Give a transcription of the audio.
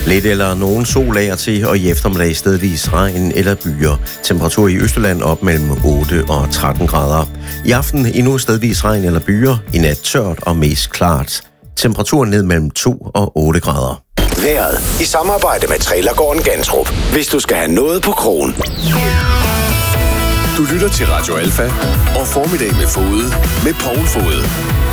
Lidt eller nogen sol af og til, og i eftermiddag stedvis regn eller byer. Temperatur i Østjylland op mellem 8 og 13 grader. I aften endnu stedvis regn eller byer. I nat tørt og mest klart. Temperaturen ned mellem 2 og 8 grader. Vejret i samarbejde med Trailergården Gantrup. Hvis du skal have noget på krogen. Du lytter til Radio Alfa og Formiddag med Fode med Poul Fode.